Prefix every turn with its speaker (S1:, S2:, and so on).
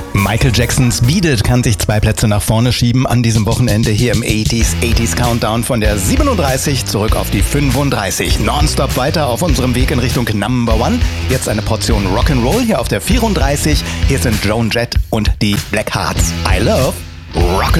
S1: Michael Jacksons Beat It kann sich 2 Plätze nach vorne schieben an diesem Wochenende hier im 80s Countdown von der 37 zurück auf die 35. Nonstop weiter auf unserem Weg in Richtung Number One. Jetzt eine Portion Rock'n'Roll hier auf der 34. Hier sind Joan Jett und die Black Hearts. I love Rock'n'Roll.